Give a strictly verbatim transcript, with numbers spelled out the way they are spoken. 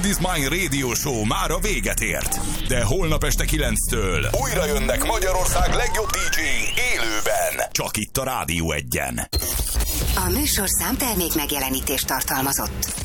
Is Mine Radio Show már a véget ért. De holnap este kilenctől újra jönnek Magyarország legjobb dé dzséi élőben. Csak itt a Rádió Egyen. A műsorszám termék megjelenítést tartalmazott.